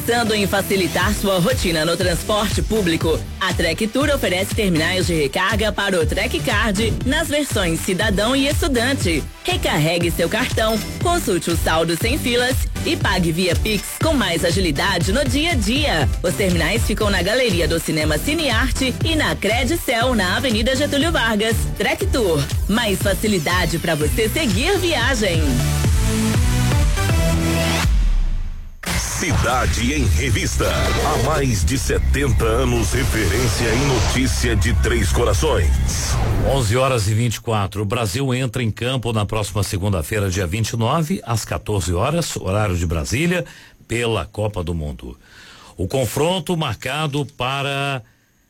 Pensando em facilitar sua rotina no transporte público, a Trek Tour oferece terminais de recarga para o Trek Card nas versões cidadão e estudante. Recarregue seu cartão, consulte o saldo sem filas e pague via Pix com mais agilidade no dia a dia. Os terminais ficam na Galeria do Cinema Cinearte e na Credicel, na Avenida Getúlio Vargas. Trek Tour, mais facilidade para você seguir viagem. Cidade em Revista. Há mais de 70 anos, referência em notícia de Três Corações. 11h24. O Brasil entra em campo na próxima segunda-feira, dia 29, às 14 horas, horário de Brasília, pela Copa do Mundo. O confronto marcado para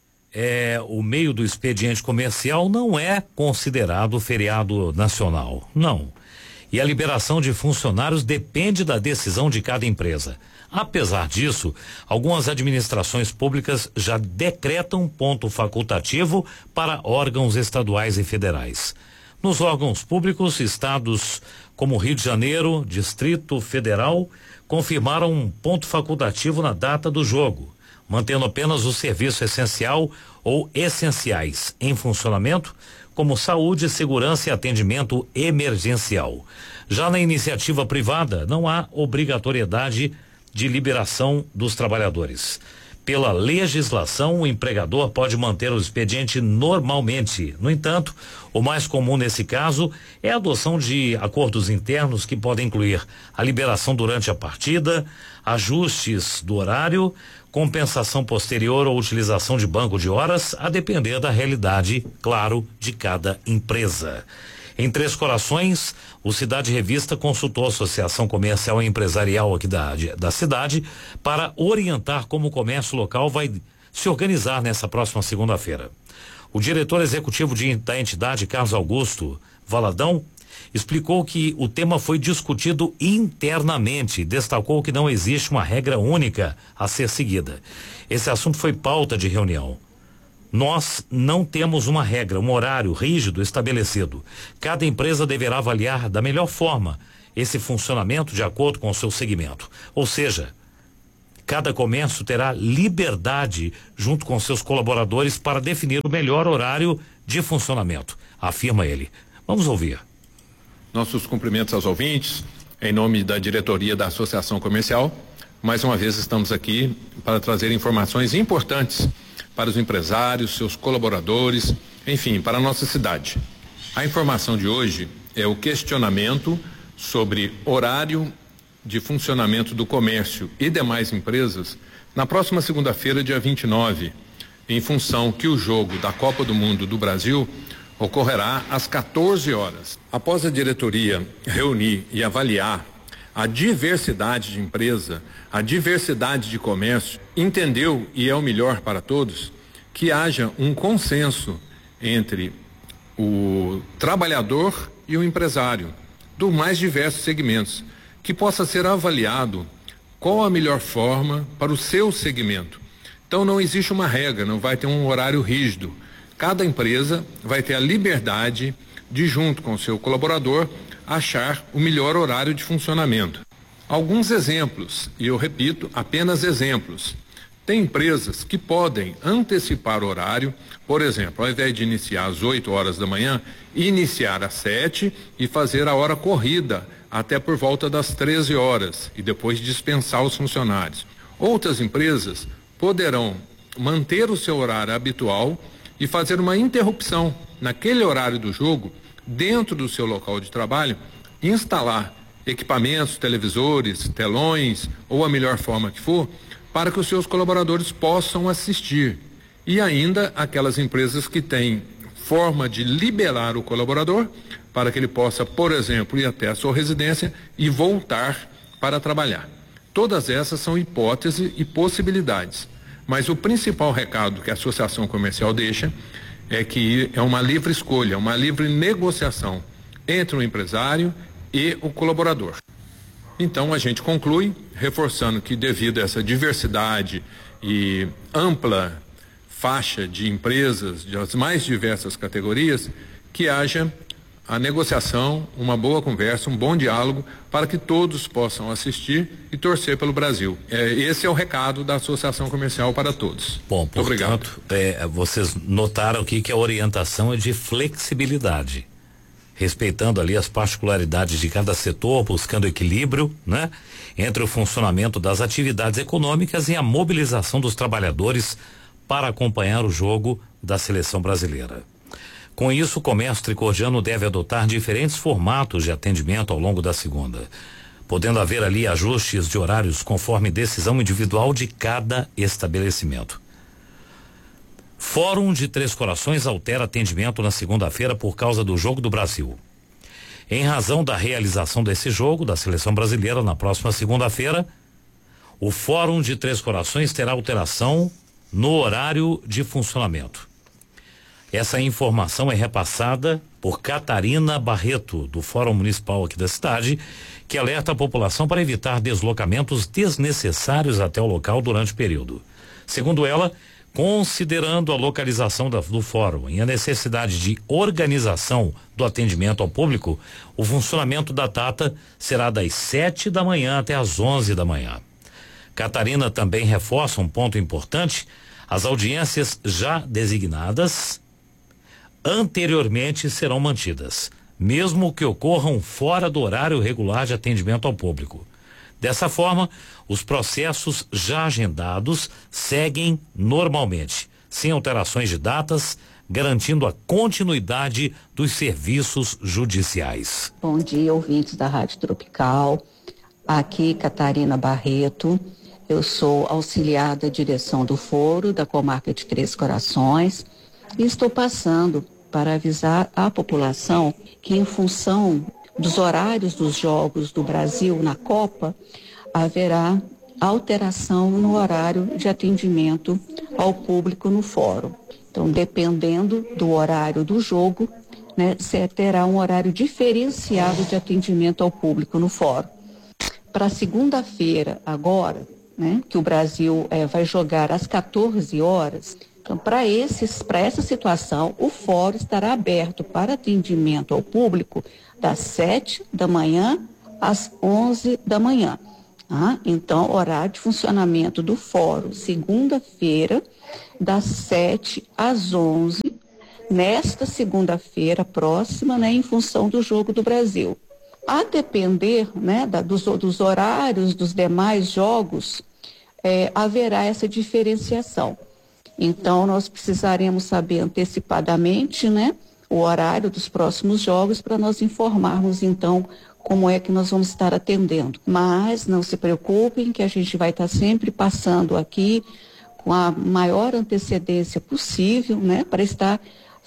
o meio do expediente comercial não é considerado feriado nacional. Não. E a liberação de funcionários depende da decisão de cada empresa. Apesar disso, algumas administrações públicas já decretam ponto facultativo para órgãos estaduais e federais. Nos órgãos públicos, estados como Rio de Janeiro, Distrito Federal, confirmaram um ponto facultativo na data do jogo, mantendo apenas o serviço essencial ou essenciais em funcionamento, como saúde, segurança e atendimento emergencial. Já na iniciativa privada, não há obrigatoriedade de liberação dos trabalhadores. Pela legislação, o empregador pode manter o expediente normalmente. No entanto, o mais comum nesse caso é a adoção de acordos internos que podem incluir a liberação durante a partida, ajustes do horário, compensação posterior ou utilização de banco de horas, a depender da realidade, claro, de cada empresa. Em Três Corações, o Cidade Revista consultou a Associação Comercial e Empresarial aqui da cidade para orientar como o comércio local vai se organizar nessa próxima segunda-feira. O diretor executivo da entidade, Carlos Augusto Valadão, explicou que o tema foi discutido internamente, destacou que não existe uma regra única a ser seguida. Esse assunto foi pauta de reunião. Nós não temos uma regra, um horário rígido estabelecido. Cada empresa deverá avaliar da melhor forma esse funcionamento de acordo com o seu segmento. Ou seja, cada comércio terá liberdade junto com seus colaboradores para definir o melhor horário de funcionamento, afirma ele. Vamos ouvir. Nossos cumprimentos aos ouvintes, em nome da diretoria da Associação Comercial. Mais uma vez estamos aqui para trazer informações importantes para os empresários, seus colaboradores, enfim, para a nossa cidade. A informação de hoje é o questionamento sobre horário de funcionamento do comércio e demais empresas na próxima segunda-feira, dia 29, em função que o jogo da Copa do Mundo do Brasil ocorrerá às 14 horas. Após a diretoria reunir e avaliar a diversidade de empresa, a diversidade de comércio, entendeu, e é o melhor para todos, que haja um consenso entre o trabalhador e o empresário, dos mais diversos segmentos, que possa ser avaliado qual a melhor forma para o seu segmento. Então não existe uma regra, não vai ter um horário rígido. Cada empresa vai ter a liberdade de, junto com o seu colaborador, achar o melhor horário de funcionamento. Alguns exemplos, e eu repito, apenas exemplos. Tem empresas que podem antecipar o horário, por exemplo, ao invés de iniciar às 8 horas da manhã, iniciar às 7 e fazer a hora corrida até por volta das 13 horas e depois dispensar os funcionários. Outras empresas poderão manter o seu horário habitual e fazer uma interrupção naquele horário do jogo, dentro do seu local de trabalho, instalar equipamentos, televisores, telões ou a melhor forma que for, para que os seus colaboradores possam assistir. E ainda aquelas empresas que têm forma de liberar o colaborador para que ele possa, por exemplo, ir até a sua residência e voltar para trabalhar. Todas essas são hipóteses e possibilidades. Mas o principal recado que a Associação Comercial deixa é que é uma livre escolha, uma livre negociação entre o empresário e o colaborador. Então a gente conclui reforçando que, devido a essa diversidade e ampla faixa de empresas das mais diversas categorias, que haja a negociação, uma boa conversa, um bom diálogo para que todos possam assistir e torcer pelo Brasil. Esse é o recado da Associação Comercial para todos. Bom, muito obrigado. Vocês notaram aqui que a orientação é de flexibilidade, respeitando ali as particularidades de cada setor, buscando equilíbrio, né? Entre o funcionamento das atividades econômicas e a mobilização dos trabalhadores para acompanhar o jogo da seleção brasileira. Com isso, o comércio tricordiano deve adotar diferentes formatos de atendimento ao longo da segunda, podendo haver ali ajustes de horários conforme decisão individual de cada estabelecimento. Fórum de Três Corações altera atendimento na segunda-feira por causa do Jogo do Brasil. Em razão da realização desse jogo da seleção brasileira na próxima segunda-feira, o Fórum de Três Corações terá alteração no horário de funcionamento. Essa informação é repassada por Catarina Barreto, do Fórum Municipal aqui da cidade, que alerta a população para evitar deslocamentos desnecessários até o local durante o período. Segundo ela, considerando a localização do fórum e a necessidade de organização do atendimento ao público, o funcionamento da data será das 7 da manhã até as 11 da manhã. Catarina também reforça um ponto importante: as audiências já designadas anteriormente serão mantidas, mesmo que ocorram fora do horário regular de atendimento ao público. Dessa forma, os processos já agendados seguem normalmente, sem alterações de datas, garantindo a continuidade dos serviços judiciais. Bom dia, ouvintes da Rádio Tropical. Aqui, Catarina Barreto. Eu sou auxiliar da direção do Foro da Comarca de Três Corações e estou passando para avisar a população que, em função dos horários dos Jogos do Brasil na Copa, haverá alteração no horário de atendimento ao público no fórum. Então, dependendo do horário do jogo, né, você terá um horário diferenciado de atendimento ao público no fórum. Para segunda-feira, agora, né, que o Brasil vai jogar às 14 horas, então, para essa situação, o fórum estará aberto para atendimento ao público das 7 da manhã às 11 da manhã. Então, horário de funcionamento do fórum, segunda-feira, das 7 às 11, nesta segunda-feira próxima, né, em função do Jogo do Brasil. A depender, né, dos horários dos demais jogos, haverá essa diferenciação. Então, nós precisaremos saber antecipadamente, né, o horário dos próximos jogos para nós informarmos, então, como é que nós vamos estar atendendo. Mas não se preocupem que a gente vai estar sempre passando aqui com a maior antecedência possível, né, para estar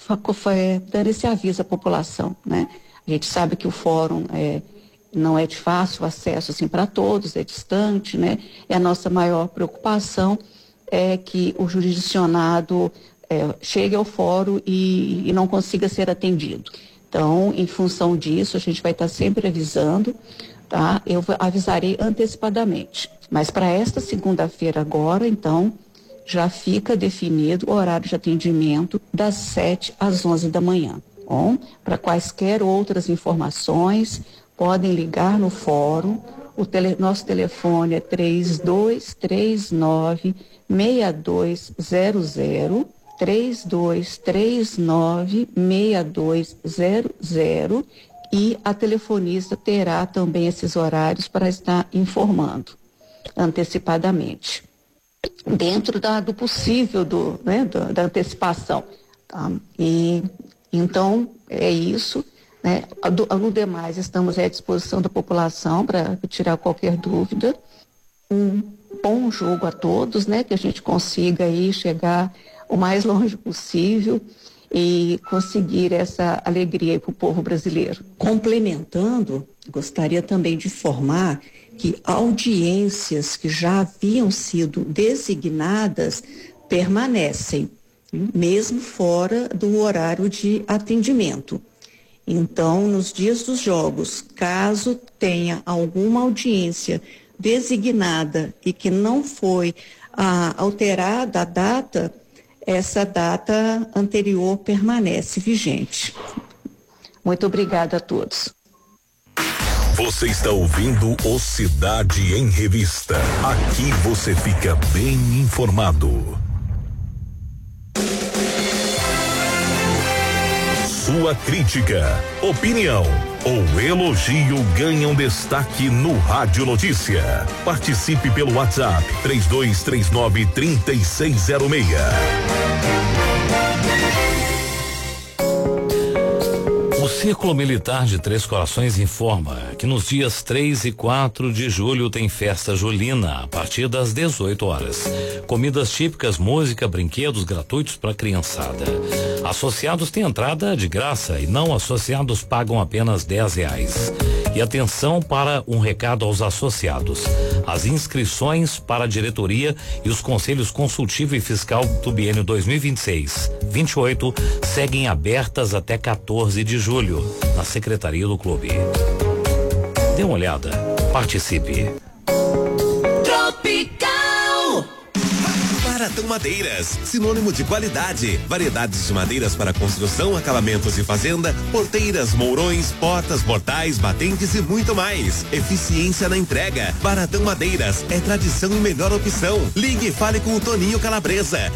dando esse aviso à população, né. A gente sabe que o fórum não é de fácil acesso assim para todos, é distante, né, e a nossa maior preocupação é que o jurisdicionado chegue ao fórum e não consiga ser atendido. Então, em função disso, a gente vai estar sempre avisando, tá? Eu avisarei antecipadamente. Mas para esta segunda-feira agora, então, já fica definido o horário de atendimento das 7 às 11 da manhã. Bom, para quaisquer outras informações, podem ligar no fórum. Nosso telefone é 3239-6200, 3239-6200, e a telefonista terá também esses horários para estar informando antecipadamente, dentro do possível da antecipação. Tá? E então é isso. Né? No demais, estamos à disposição da população para tirar qualquer dúvida. Um bom jogo a todos, né? Que a gente consiga aí chegar o mais longe possível e conseguir essa alegria para o povo brasileiro. Complementando, gostaria também de informar que audiências que já haviam sido designadas permanecem, mesmo fora do horário de atendimento. Então, nos dias dos jogos, caso tenha alguma audiência designada e que não foi alterada a data, essa data anterior permanece vigente. Muito obrigada a todos. Você está ouvindo o Cidade em Revista. Aqui você fica bem informado. Sua crítica, opinião ou elogio ganham destaque no Rádio Notícia. Participe pelo WhatsApp 3239-3606. O Círculo Militar de Três Corações informa que nos dias 3 e 4 de julho tem festa julina a partir das 18 horas. Comidas típicas, música, brinquedos gratuitos para a criançada. Associados têm entrada de graça e não associados pagam apenas R$10. E atenção para um recado aos associados. As inscrições para a diretoria e os conselhos consultivo e fiscal do biênio 2026-28 seguem abertas até 14 de julho na secretaria do clube. Dê uma olhada, participe. Tropical. Baratão Madeiras, sinônimo de qualidade. Variedades de madeiras para construção, acabamentos de fazenda, porteiras, mourões, portas, portais, batentes e muito mais. Eficiência na entrega. Baratão Madeiras é tradição e melhor opção. Ligue e fale com o Toninho Calabresa.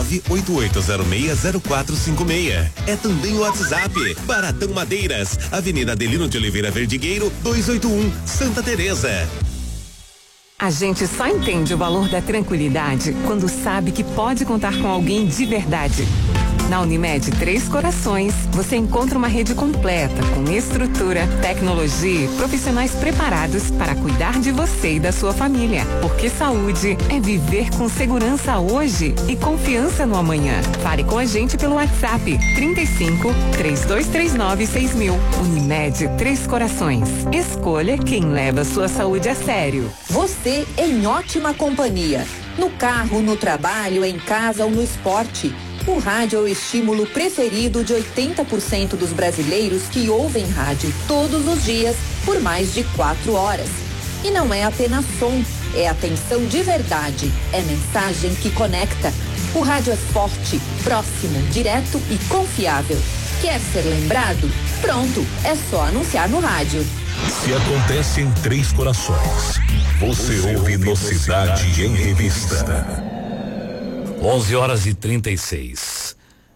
988060456. É também o WhatsApp. Baratão Madeiras, Avenida Adelino de Oliveira Verdigueiro, 281, Santa Teresa. A gente só entende o valor da tranquilidade quando sabe que pode contar com alguém de verdade. Na Unimed Três Corações, você encontra uma rede completa com estrutura, tecnologia e profissionais preparados para cuidar de você e da sua família. Porque saúde é viver com segurança hoje e confiança no amanhã. Fale com a gente pelo WhatsApp 35-3239-6000. Unimed Três Corações. Escolha quem leva sua saúde a sério. Você em ótima companhia. No carro, no trabalho, em casa ou no esporte. O rádio é o estímulo preferido de 80% dos brasileiros que ouvem rádio todos os dias por mais de 4 horas. E não é apenas som, é atenção de verdade, é mensagem que conecta. O rádio é forte, próximo, direto e confiável. Quer ser lembrado? Pronto, é só anunciar no rádio. Se acontece em Três Corações, você ouve no Cidade em Revista. 11h36.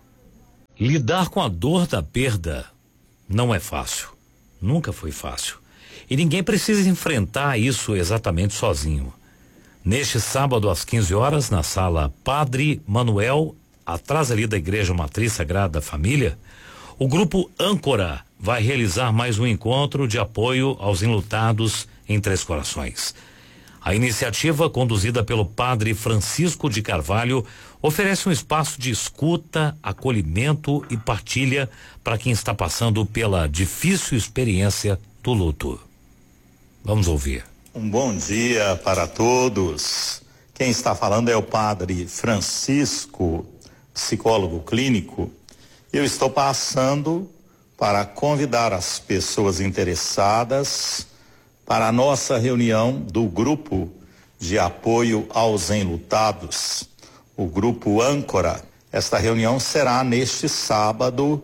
Lidar com a dor da perda não é fácil. Nunca foi fácil. E ninguém precisa enfrentar isso exatamente sozinho. Neste sábado às 15 horas, na sala Padre Manuel, atrás ali da Igreja Matriz Sagrada Família, o grupo Âncora vai realizar mais um encontro de apoio aos enlutados em Três Corações. A iniciativa, conduzida pelo padre Francisco de Carvalho, oferece um espaço de escuta, acolhimento e partilha para quem está passando pela difícil experiência do luto. Vamos ouvir. Um bom dia para todos. Quem está falando é o padre Francisco, psicólogo clínico. Eu estou passando para convidar as pessoas interessadas para a nossa reunião do grupo de apoio aos enlutados, o grupo Âncora. Esta reunião será neste sábado,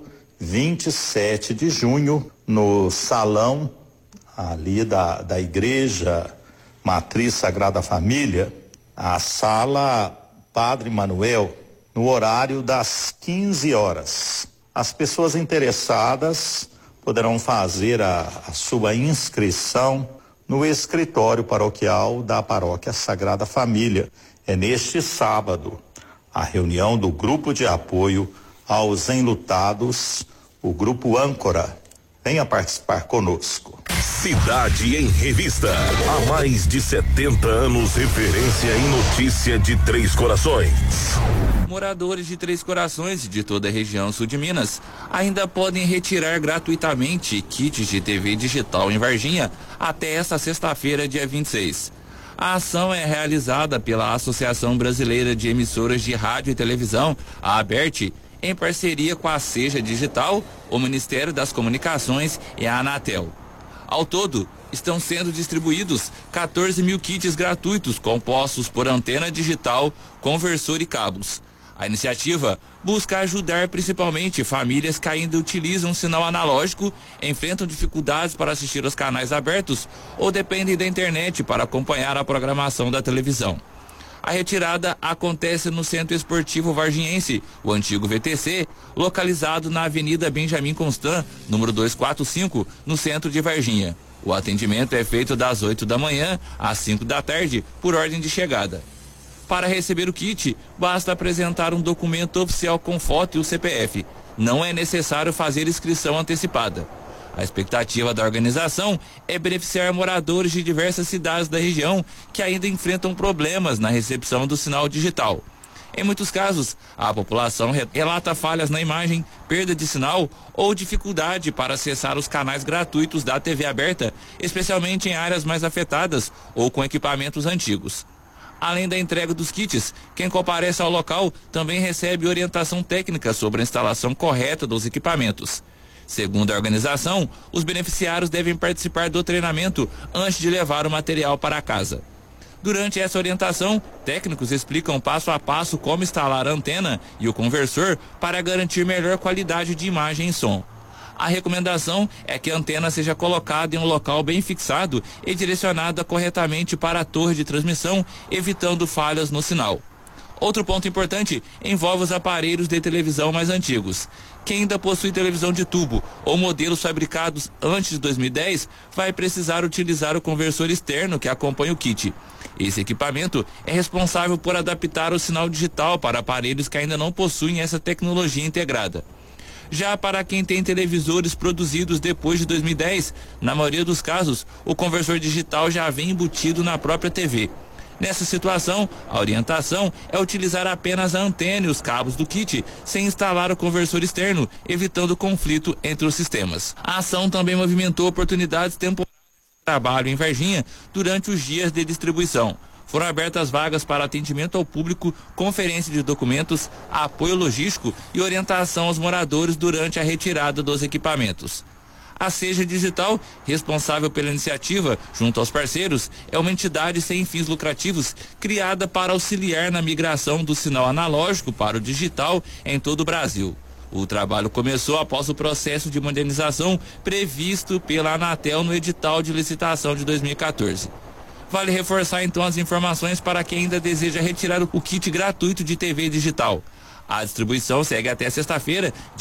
27 de junho, no salão ali da Igreja Matriz Sagrada Família, a sala Padre Manuel, no horário das 15 horas. As pessoas interessadas poderão fazer a sua inscrição no escritório paroquial da Paróquia Sagrada Família. É neste sábado a reunião do grupo de apoio aos enlutados, o grupo Âncora. Venha participar conosco. Cidade em Revista. Há mais de 70 anos, referência em notícia de Três Corações. Moradores de Três Corações e de toda a região sul de Minas ainda podem retirar gratuitamente kits de TV digital em Varginha até esta sexta-feira, dia 26. A ação é realizada pela Associação Brasileira de Emissoras de Rádio e Televisão, a ABERT, em parceria com a Seja Digital, o Ministério das Comunicações e a Anatel. Ao todo, estão sendo distribuídos 14 mil kits gratuitos compostos por antena digital, conversor e cabos. A iniciativa busca ajudar principalmente famílias que ainda utilizam sinal analógico, enfrentam dificuldades para assistir aos canais abertos ou dependem da internet para acompanhar a programação da televisão. A retirada acontece no Centro Esportivo Varginhense, o antigo VTC, localizado na Avenida Benjamin Constant, número 245, no centro de Varginha. O atendimento é feito das 8 da manhã às 5 da tarde, por ordem de chegada. Para receber o kit, basta apresentar um documento oficial com foto e o CPF. Não é necessário fazer inscrição antecipada. A expectativa da organização é beneficiar moradores de diversas cidades da região que ainda enfrentam problemas na recepção do sinal digital. Em muitos casos, a população relata falhas na imagem, perda de sinal ou dificuldade para acessar os canais gratuitos da TV aberta, especialmente em áreas mais afetadas ou com equipamentos antigos. Além da entrega dos kits, quem comparece ao local também recebe orientação técnica sobre a instalação correta dos equipamentos. Segundo a organização, os beneficiários devem participar do treinamento antes de levar o material para casa. Durante essa orientação, técnicos explicam passo a passo como instalar a antena e o conversor para garantir melhor qualidade de imagem e som. A recomendação é que a antena seja colocada em um local bem fixado e direcionada corretamente para a torre de transmissão, evitando falhas no sinal. Outro ponto importante envolve os aparelhos de televisão mais antigos. Quem ainda possui televisão de tubo ou modelos fabricados antes de 2010 vai precisar utilizar o conversor externo que acompanha o kit. Esse equipamento é responsável por adaptar o sinal digital para aparelhos que ainda não possuem essa tecnologia integrada. Já para quem tem televisores produzidos depois de 2010, na maioria dos casos, o conversor digital já vem embutido na própria TV. Nessa situação, a orientação é utilizar apenas a antena e os cabos do kit, sem instalar o conversor externo, evitando conflito entre os sistemas. A ação também movimentou oportunidades temporárias de trabalho em Varginha durante os dias de distribuição. Foram abertas vagas para atendimento ao público, conferência de documentos, apoio logístico e orientação aos moradores durante a retirada dos equipamentos. A Seja Digital, responsável pela iniciativa, junto aos parceiros, é uma entidade sem fins lucrativos criada para auxiliar na migração do sinal analógico para o digital em todo o Brasil. O trabalho começou após o processo de modernização previsto pela Anatel no edital de licitação de 2014. Vale reforçar então as informações para quem ainda deseja retirar o kit gratuito de TV digital. A distribuição segue até sexta-feira,